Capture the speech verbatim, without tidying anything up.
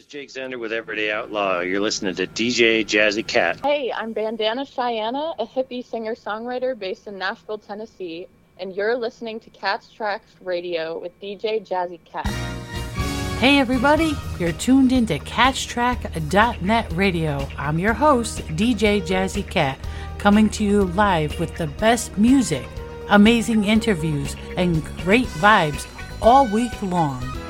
is Jake Zender with Everyday Outlaw. You're listening to D J Jazzy Cat. Hey, I'm Bandana Cheyenne, a hippie singer-songwriter based in Nashville, Tennessee, and you're listening to Cat's Tracks Radio with D J Jazzy Cat. Hey everybody, you're tuned into catch track dot net radio. I'm your host, D J Jazzy Cat, coming to you live with the best music, amazing interviews, and great vibes all week long.